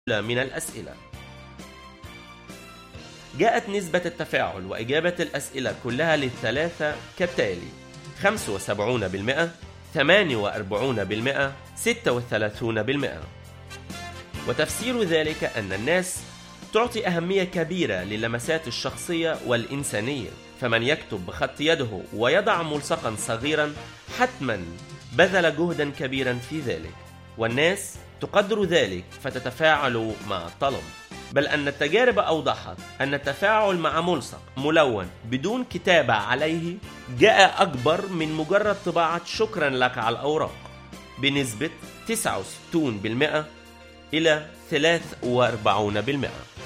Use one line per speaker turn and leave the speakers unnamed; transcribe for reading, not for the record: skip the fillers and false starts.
من الأسئلة. جاءت نسبة التفاعل وإجابة الأسئلة كلها للثلاثة كالتالي: 75%، 48%، 36%. وتفسير ذلك أن الناس تعطي أهمية كبيرة للمسات الشخصية والإنسانية، فمن يكتب بخط يده ويضع ملصقا صغيرا حتما بذل جهدا كبيرا في ذلك، والناس تقدر ذلك فتتفاعل مع الطلب. بل أن التجارب أوضحت أن التفاعل مع ملصق ملون بدون كتابة عليه جاء أكبر من مجرد طباعة شكرا لك على الأوراق، بنسبة 69% إلى 43%.